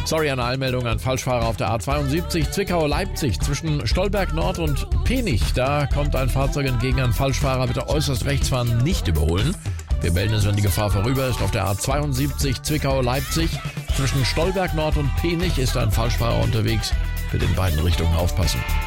Sorry, eine Eilmeldung an Falschfahrer auf der A72 Zwickau-Leipzig zwischen Stolberg Nord und Penich. Da kommt ein Fahrzeug entgegen, ein Falschfahrer. Bitte äußerst rechts fahren, nicht überholen. Wir melden es, wenn die Gefahr vorüber ist. Auf der A72 Zwickau-Leipzig zwischen Stolberg Nord und Penich ist ein Falschfahrer unterwegs. Bitte in beiden Richtungen aufpassen.